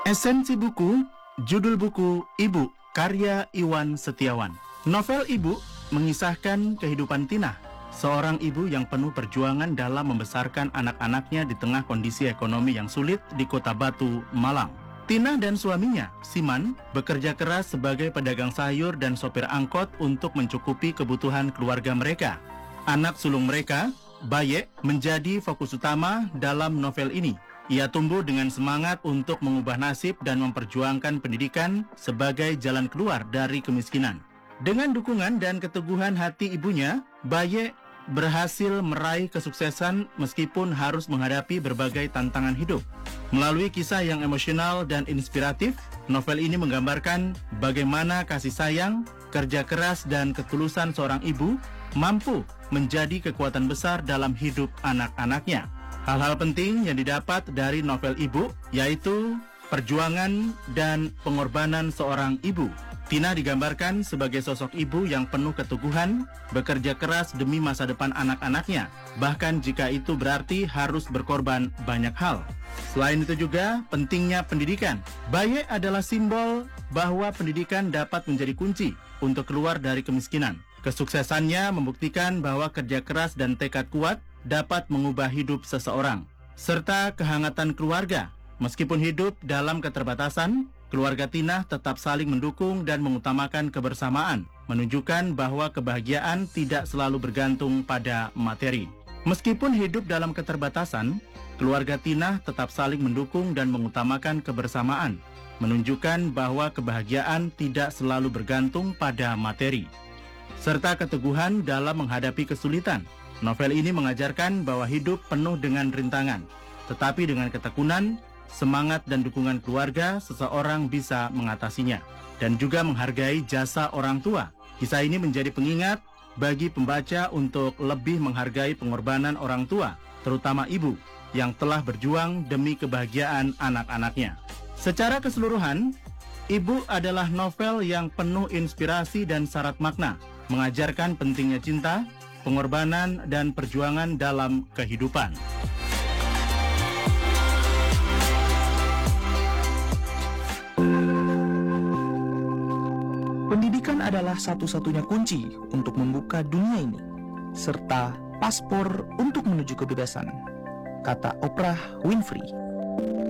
Esensi buku, judul buku Ibu, karya Iwan Setiawan. Novel Ibu mengisahkan kehidupan Tina, seorang ibu yang penuh perjuangan dalam membesarkan anak-anaknya di tengah kondisi ekonomi yang sulit di Kota Batu, Malang. Tina dan suaminya, Siman, bekerja keras sebagai pedagang sayur dan sopir angkot untuk mencukupi kebutuhan keluarga mereka. Anak sulung mereka, Baye, menjadi fokus utama dalam novel ini. Ia tumbuh dengan semangat untuk mengubah nasib dan memperjuangkan pendidikan sebagai jalan keluar dari kemiskinan. Dengan dukungan dan keteguhan hati ibunya, Baye berhasil meraih kesuksesan meskipun harus menghadapi berbagai tantangan hidup. Melalui kisah yang emosional dan inspiratif, novel ini menggambarkan bagaimana kasih sayang, kerja keras, dan ketulusan seorang ibu mampu menjadi kekuatan besar dalam hidup anak-anaknya. Hal-hal penting yang didapat dari novel Ibu yaitu perjuangan dan pengorbanan seorang ibu. Tina digambarkan sebagai sosok ibu yang penuh keteguhan, bekerja keras demi masa depan anak-anaknya, bahkan jika itu berarti harus berkorban banyak hal. Selain itu juga pentingnya pendidikan. Baye adalah simbol bahwa pendidikan dapat menjadi kunci untuk keluar dari kemiskinan. Kesuksesannya membuktikan bahwa kerja keras dan tekad kuat dapat mengubah hidup seseorang, serta kehangatan keluarga. Meskipun hidup dalam keterbatasan, keluarga Tina tetap saling mendukung dan mengutamakan kebersamaan, menunjukkan bahwa kebahagiaan tidak selalu bergantung pada materi. Meskipun hidup dalam keterbatasan, keluarga Tina tetap saling mendukung dan mengutamakan kebersamaan, menunjukkan bahwa kebahagiaan tidak selalu bergantung pada materi, serta keteguhan dalam menghadapi kesulitan. Novel ini mengajarkan bahwa hidup penuh dengan rintangan, tetapi dengan ketekunan, semangat dan dukungan keluarga, seseorang bisa mengatasinya. Dan juga menghargai jasa orang tua. Kisah ini menjadi pengingat bagi pembaca untuk lebih menghargai pengorbanan orang tua, terutama ibu, yang telah berjuang demi kebahagiaan anak-anaknya. Secara keseluruhan, Ibu adalah novel yang penuh inspirasi dan syarat makna, mengajarkan pentingnya cinta, pengorbanan, dan perjuangan dalam kehidupan. Pendidikan adalah satu-satunya kunci untuk membuka dunia ini, serta paspor untuk menuju kebebasan, kata Oprah Winfrey.